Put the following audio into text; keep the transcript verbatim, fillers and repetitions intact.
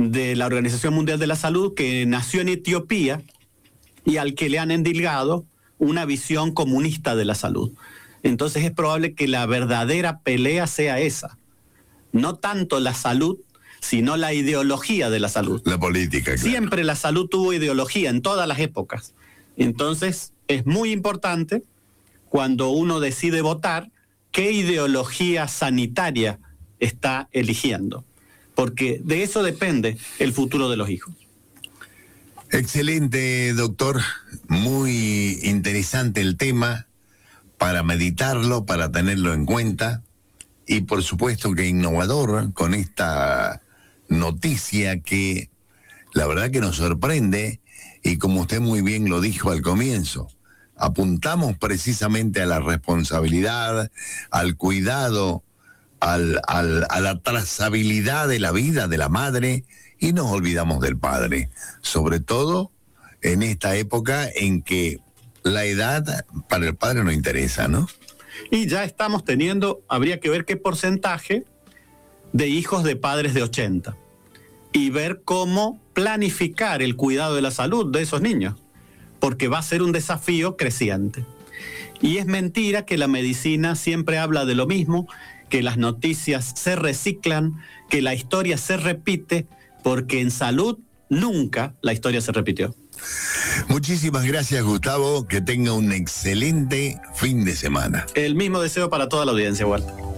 de la Organización Mundial de la Salud que nació en Etiopía y al que le han endilgado una visión comunista de la salud. Entonces es probable que la verdadera pelea sea esa. No tanto la salud, sino la ideología de la salud. La política, claro. Siempre la salud tuvo ideología en todas las épocas. Entonces es muy importante cuando uno decide votar qué ideología sanitaria está eligiendo, porque de eso depende el futuro de los hijos. Excelente, doctor. Muy interesante el tema, para meditarlo, para tenerlo en cuenta, y por supuesto que innovador con esta noticia que la verdad que nos sorprende, y como usted muy bien lo dijo al comienzo, apuntamos precisamente a la responsabilidad, al cuidado, al, al, a la trazabilidad de la vida de la madre, y nos olvidamos del padre, sobre todo en esta época en que la edad para el padre no interesa, ¿no? Y ya estamos teniendo, habría que ver qué porcentaje de hijos de padres de ochenta y ver cómo planificar el cuidado de la salud de esos niños, porque va a ser un desafío creciente. Y es mentira que la medicina siempre habla de lo mismo, que las noticias se reciclan, que la historia se repite, porque en salud nunca la historia se repitió. Muchísimas gracias, Gustavo, que tenga un excelente fin de semana. El mismo deseo para toda la audiencia, Walter.